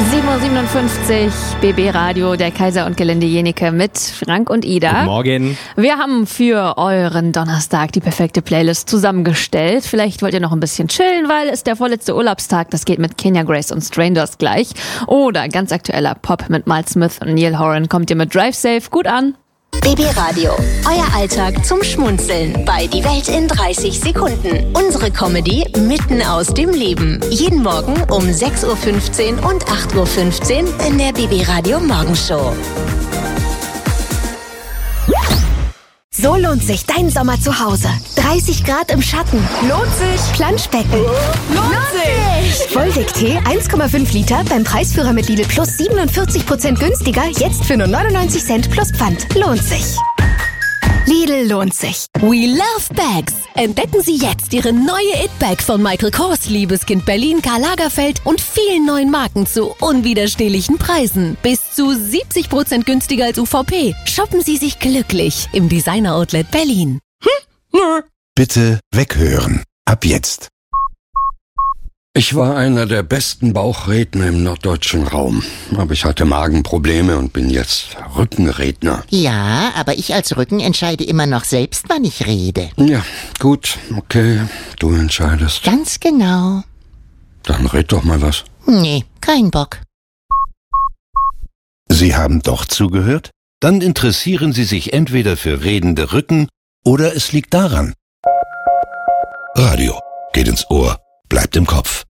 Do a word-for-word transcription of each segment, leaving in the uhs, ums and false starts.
sieben Uhr siebenundfünfzig, B B Radio, der Kaiser und Gelinde Jenike mit Frank und Ida. Guten Morgen. Wir haben für euren Donnerstag die perfekte Playlist zusammengestellt. Vielleicht wollt ihr noch ein bisschen chillen, weil es der vorletzte Urlaubstag. Das geht mit Kenya Grace und Strangers gleich. Oder ganz aktueller Pop mit Miles Smith und Neil Horan. Kommt ihr mit Drive Safe gut an? B B Radio, euer Alltag zum Schmunzeln bei Die Welt in dreißig Sekunden. Unsere Comedy mitten aus dem Leben. Jeden Morgen um sechs Uhr fünfzehn und acht Uhr fünfzehn in der B B Radio Morgenshow. So lohnt sich dein Sommer zu Hause. dreißig Grad im Schatten. Lohnt sich. Planschbecken. Lohnt sich. Volldick-Tee eins Komma fünf Liter beim Preisführer mit Lidl Plus siebenundvierzig Prozent günstiger. Jetzt für nur neunundneunzig Cent plus Pfand. Lohnt sich. Lidl lohnt sich. We love bags. Entdecken Sie jetzt Ihre neue It-Bag von Michael Kors, Liebeskind Berlin, Karl Lagerfeld und vielen neuen Marken zu unwiderstehlichen Preisen. Bis zu siebzig Prozent günstiger als U V P. Shoppen Sie sich glücklich im Designer Outlet Berlin. Hm? Bitte weghören. Ab jetzt. Ich war einer der besten Bauchredner im norddeutschen Raum. Aber ich hatte Magenprobleme und bin jetzt Rückenredner. Ja, aber ich als Rücken entscheide immer noch selbst, wann ich rede. Ja, gut, okay, du entscheidest. Ganz genau. Dann red doch mal was. Nee, kein Bock. Sie haben doch zugehört? Dann interessieren Sie sich entweder für redende Rücken oder es liegt daran. Radio geht ins Ohr, bleibt im Kopf.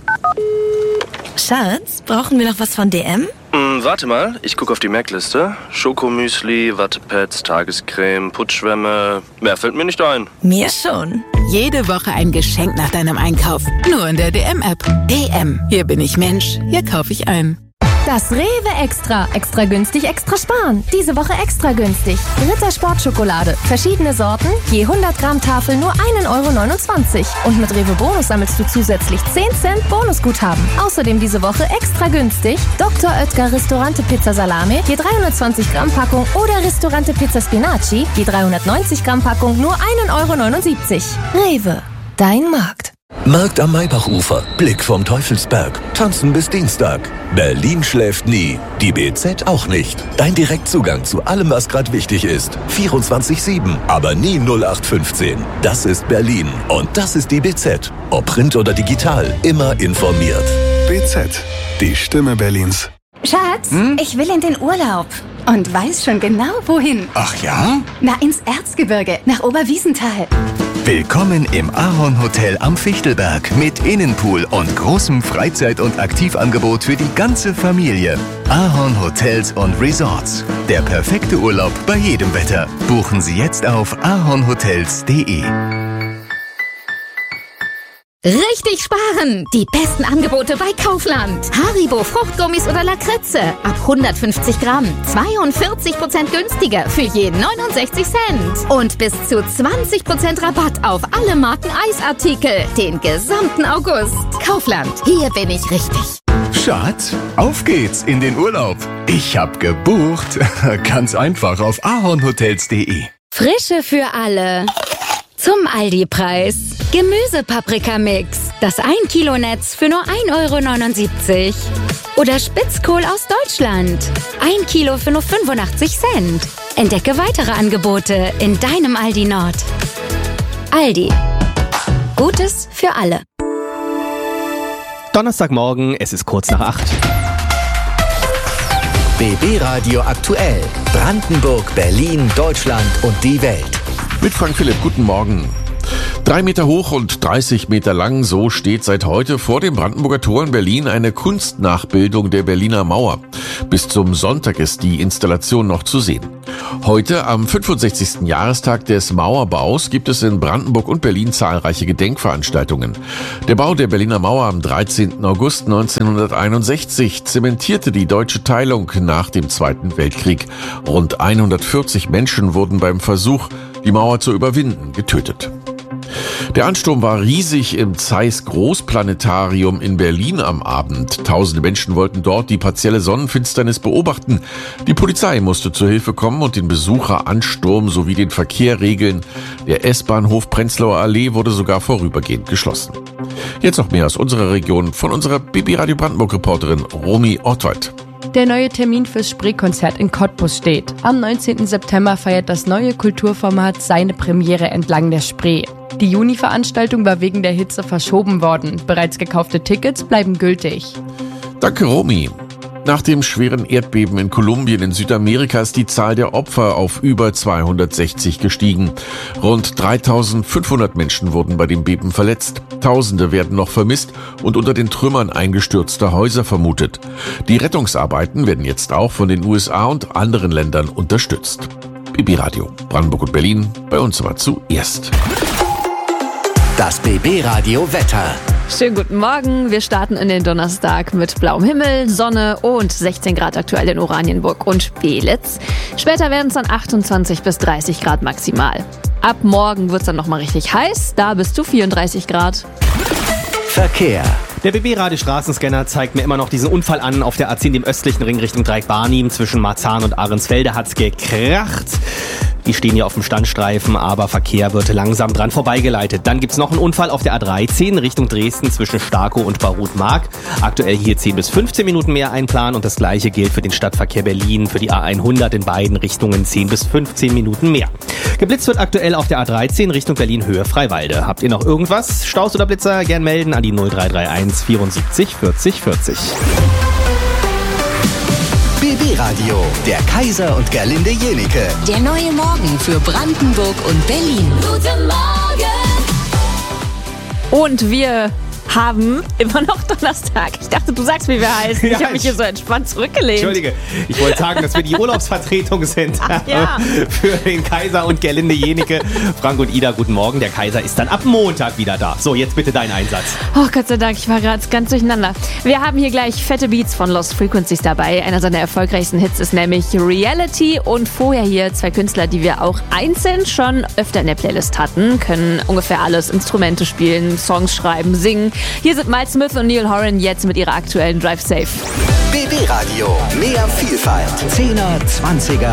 Schatz, brauchen wir noch was von D M? Hm, warte mal, ich gucke auf die Merkliste. Schokomüsli, Wattepads, Tagescreme, Putschwämme. Mehr fällt mir nicht ein. Mir schon. Jede Woche ein Geschenk nach deinem Einkauf. Nur in der D M-App. D M. Hier bin ich Mensch. Hier kaufe ich ein. Das Rewe Extra. Extra günstig, extra sparen. Diese Woche extra günstig. Ritter Sportschokolade. Verschiedene Sorten. Je hundert Gramm Tafel nur ein Euro neunundzwanzig. Und mit Rewe Bonus sammelst du zusätzlich zehn Cent Bonusguthaben. Außerdem diese Woche extra günstig. Doktor Oetker Ristorante Pizza Salame. Je dreihundertzwanzig Gramm Packung. Oder Ristorante Pizza Spinaci. Je dreihundertneunzig Gramm Packung nur ein Euro neunundsiebzig. Rewe. Dein Markt. Markt am Maybachufer, Blick vom Teufelsberg, tanzen bis Dienstag. Berlin schläft nie, die B Z auch nicht. Dein Direktzugang zu allem, was gerade wichtig ist. vierundzwanzig sieben, aber nie null acht fünfzehn. Das ist Berlin und das ist die B Z. Ob Print oder digital, immer informiert. B Z, die Stimme Berlins. Schatz, hm? ich will in den Urlaub und weiß schon genau, wohin. Ach ja? Na, ins Erzgebirge, nach Oberwiesenthal. Willkommen im Ahorn Hotel am Fichtelberg mit Innenpool und großem Freizeit- und Aktivangebot für die ganze Familie. Ahorn Hotels und Resorts. Der perfekte Urlaub bei jedem Wetter. Buchen Sie jetzt auf ahornhotels punkt de. Richtig sparen! Die besten Angebote bei Kaufland. Haribo Fruchtgummis oder Lakritze. Ab hundertfünfzig Gramm. zweiundvierzig Prozent günstiger für je neunundsechzig Cent. Und bis zu zwanzig Prozent Rabatt auf alle Marken Eisartikel. Den gesamten August. Kaufland. Hier bin ich richtig. Schatz, auf geht's in den Urlaub. Ich hab gebucht. Ganz einfach auf ahornhotels punkt de. Frische für alle. Zum Aldi-Preis. Gemüsepaprikamix. Das ein Kilo Netz für nur ein Euro neunundsiebzig. Oder Spitzkohl aus Deutschland. ein Kilo für nur fünfundachtzig Cent. Entdecke weitere Angebote in deinem Aldi Nord. Aldi. Gutes für alle. Donnerstagmorgen, es ist kurz nach acht. B B Radio aktuell. Brandenburg, Berlin, Deutschland und die Welt. Mit Frank Philipp, guten Morgen. Drei Meter hoch und dreißig Meter lang, so steht seit heute vor dem Brandenburger Tor in Berlin eine Kunstnachbildung der Berliner Mauer. Bis zum Sonntag ist die Installation noch zu sehen. Heute, am fünfundsechzigsten Jahrestag des Mauerbaus, gibt es in Brandenburg und Berlin zahlreiche Gedenkveranstaltungen. Der Bau der Berliner Mauer am dreizehnten August neunzehnhunderteinundsechzig zementierte die deutsche Teilung nach dem Zweiten Weltkrieg. Rund hundertvierzig Menschen wurden beim Versuch, die Mauer zu überwinden, getötet. Der Ansturm war riesig im Zeiss Großplanetarium in Berlin am Abend. Tausende Menschen wollten dort die partielle Sonnenfinsternis beobachten. Die Polizei musste zur Hilfe kommen und den Besucheransturm sowie den Verkehr regeln. Der S-Bahnhof Prenzlauer Allee wurde sogar vorübergehend geschlossen. Jetzt noch mehr aus unserer Region von unserer B B Radio Brandenburg-Reporterin Romy Ortweit. Der neue Termin fürs Spreekonzert in Cottbus steht. Am neunzehnten September feiert das neue Kulturformat seine Premiere entlang der Spree. Die Juni-Veranstaltung war wegen der Hitze verschoben worden. Bereits gekaufte Tickets bleiben gültig. Danke, Romy. Nach dem schweren Erdbeben in Kolumbien in Südamerika ist die Zahl der Opfer auf über zweihundertsechzig gestiegen. Rund dreitausendfünfhundert Menschen wurden bei dem Beben verletzt. Tausende werden noch vermisst und unter den Trümmern eingestürzter Häuser vermutet. Die Rettungsarbeiten werden jetzt auch von den U S A und anderen Ländern unterstützt. B B Radio, Brandenburg und Berlin, bei uns aber zuerst. Das B B Radio Wetter. Schönen guten Morgen. Wir starten in den Donnerstag mit blauem Himmel, Sonne und sechzehn Grad aktuell in Oranienburg und Belitz. Später werden es dann achtundzwanzig bis dreißig Grad maximal. Ab morgen wird es dann nochmal richtig heiß, da bis zu vierunddreißig Grad. Verkehr. Der B B-Radio Straßenscanner zeigt mir immer noch diesen Unfall an. Auf der A zehn, dem östlichen Ring Richtung Dreieck-Barnim zwischen Marzahn und Ahrensfelde hat's gekracht. Die stehen hier auf dem Standstreifen, aber Verkehr wird langsam dran vorbeigeleitet. Dann gibt's noch einen Unfall auf der A dreizehn Richtung Dresden zwischen Starkow und Barut-Mark. Aktuell hier zehn bis fünfzehn Minuten mehr einplanen und das gleiche gilt für den Stadtverkehr Berlin. Für die A hundert in beiden Richtungen zehn bis fünfzehn Minuten mehr. Geblitzt wird aktuell auf der A dreizehn Richtung Berlin-Höhe Freiwalde. Habt ihr noch irgendwas? Staus oder Blitzer? Gern melden an die null drei drei eins vierundsiebzig vierzig vierzig. B B-Radio, der Kaiser und Gerlinde Jenike. Der neue Morgen für Brandenburg und Berlin. Guten Morgen! Und wir haben immer noch Donnerstag. Ich dachte, du sagst, wie wir heißen. Ich Ja, habe mich hier so entspannt zurückgelehnt. Entschuldige, ich wollte sagen, dass wir die Urlaubsvertretung sind. Ach, ja. Für den Kaiser und Gerlinde Jenike. Frank und Ida, guten Morgen. Der Kaiser ist dann ab Montag wieder da. So, jetzt bitte dein Einsatz. Oh, Gott sei Dank, ich war gerade ganz durcheinander. Wir haben hier gleich fette Beats von Lost Frequencies dabei. Einer seiner erfolgreichsten Hits ist nämlich Reality. Und vorher hier zwei Künstler, die wir auch einzeln schon öfter in der Playlist hatten. Können ungefähr alles. Instrumente spielen, Songs schreiben, singen. Hier sind Miles Smith und Neil Horan jetzt mit ihrer aktuellen Drive Safe. B B-Radio, mehr Vielfalt. Zehner, Zwanziger